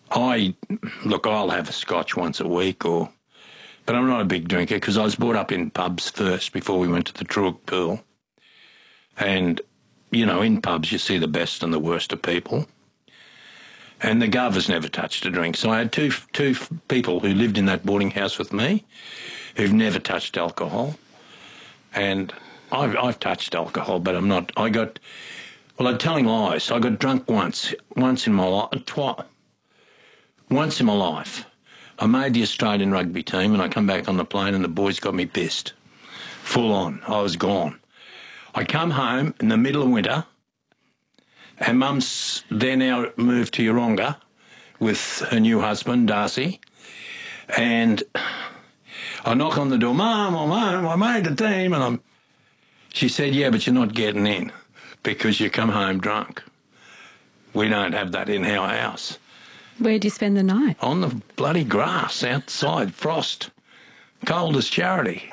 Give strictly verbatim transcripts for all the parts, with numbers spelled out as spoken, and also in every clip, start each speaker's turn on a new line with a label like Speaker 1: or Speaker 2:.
Speaker 1: I, look, I'll have a scotch once a week, or, but I'm not a big drinker because I was brought up in pubs first before we went to the Truitt Pool. And, you know, in pubs you see the best and the worst of people. And the Govers never touched a drink. So I had two two people who lived in that boarding house with me who've never touched alcohol. And I've, I've touched alcohol, but I'm not, I got, well, I'm telling lies. I got drunk once, once in my life, twice, once in my life. I made the Australian rugby team and I come back on the plane and the boys got me pissed. Full on. I was gone. I come home in the middle of winter and Mum's there now moved to Yeronga with her new husband, Darcy, and I knock on the door, Mum, oh, Mum, I made the team, and I'm... She said, yeah, but you're not getting in because you come home drunk. We don't have that in our house.
Speaker 2: Where'd you spend the night?
Speaker 1: On the bloody grass outside, frost, cold as charity.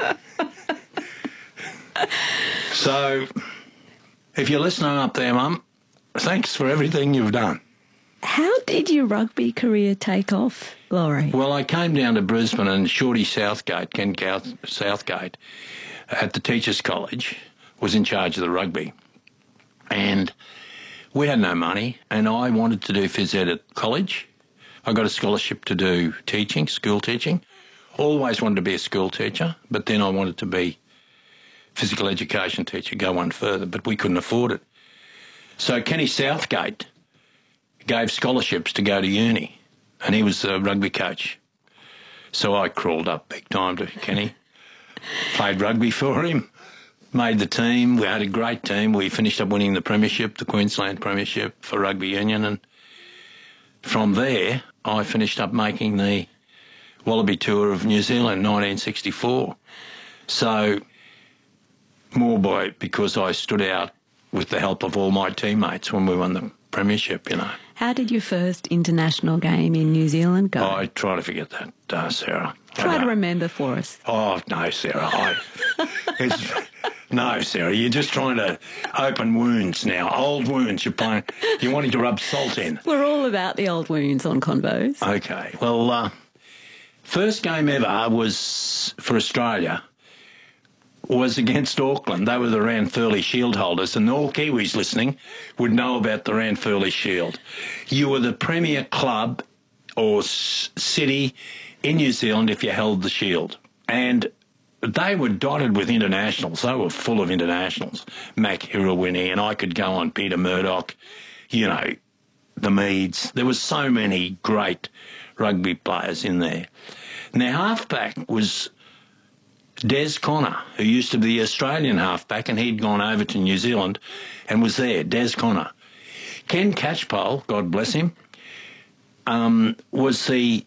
Speaker 1: So, if you're listening up there, Mum, thanks for everything you've done.
Speaker 2: How did your rugby career take off, Laurie?
Speaker 1: Well, I came down to Brisbane and Shorty Southgate, Ken Southgate, at the Teachers College, was in charge of the rugby. And we had no money, and I wanted to do phys ed at college. I got a scholarship to do teaching, school teaching. Always wanted to be a school teacher, but then I wanted to be physical education teacher, go one further, but we couldn't afford it. So Kenny Southgate gave scholarships to go to uni, and he was a rugby coach. So I crawled up big time to Kenny, played rugby for him, made the team. We had a great team. We finished up winning the premiership, the Queensland premiership for rugby union, and from there I finished up making the Wallaby Tour of New Zealand, nineteen sixty-four. So more by because I stood out with the help of all my teammates when we won the premiership, you know.
Speaker 2: How did your first international game in New Zealand go?
Speaker 1: Oh, I try to forget that, uh, Sarah.
Speaker 2: Try to remember for us.
Speaker 1: Oh, no, Sarah. I, it's, no, Sarah, you're just trying to open wounds now, old wounds. You're, playing, you're wanting to rub salt in.
Speaker 2: We're all about the old wounds on Convos.
Speaker 1: Okay. Well, uh, first game ever was for Australia was against Auckland. They were the Ranfurly Shield holders, and all Kiwis listening would know about the Ranfurly Shield. You were the premier club or s city in New Zealand if you held the Shield. And they were dotted with internationals. They were full of internationals. Mac Hirawini, and I could go on, Peter Murdoch, you know, the Meads. There were so many great rugby players in there. Now, halfback was Des Connor, who used to be the Australian halfback, and he'd gone over to New Zealand and was there, Des Connor. Ken Catchpole, God bless him, um, was the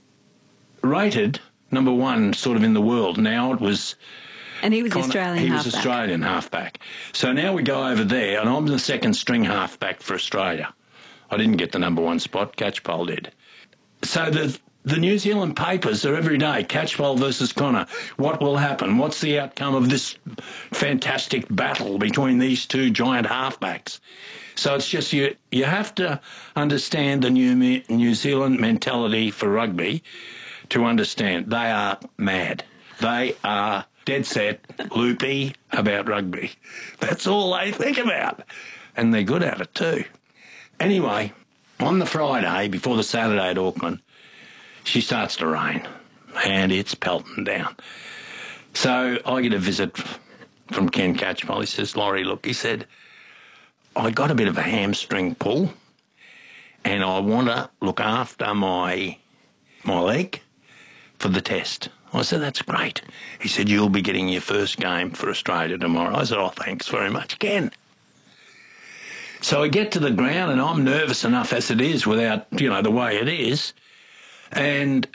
Speaker 1: rated number one sort of in the world. Now it was...
Speaker 2: And he was
Speaker 1: Connor,
Speaker 2: Australian
Speaker 1: he
Speaker 2: halfback.
Speaker 1: He was Australian halfback. So now we go over there, and I'm the second string halfback for Australia. I didn't get the number one spot, Catchpole did. So the... The New Zealand papers are every day, Catchpole versus Connor. What will happen? What's the outcome of this fantastic battle between these two giant halfbacks? So it's just you, you have to understand the New, New Zealand mentality for rugby to understand. They are mad. They are dead set, loopy about rugby. That's all they think about. And they're good at it too. Anyway, on the Friday before the Saturday at Auckland, she starts to rain, and it's pelting down. So I get a visit from Ken Catchpole. He says, Laurie, look, he said, I got a bit of a hamstring pull, and I want to look after my, my leg for the test. I said, that's great. He said, you'll be getting your first game for Australia tomorrow. I said, oh, thanks very much, Ken. So I get to the ground, and I'm nervous enough as it is without, you know, the way it is. And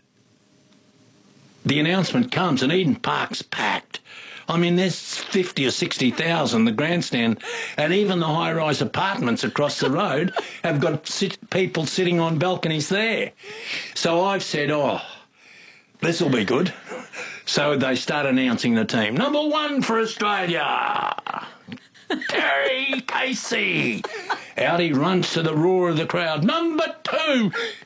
Speaker 1: the announcement comes, and Eden Park's packed. I mean, there's fifty or sixty thousand, the grandstand, and even the high-rise apartments across the road have got sit people sitting on balconies there. So I've said, oh, this will be good. So they start announcing the team. Number one for Australia, Terry Casey. Out he runs to the roar of the crowd. Number two,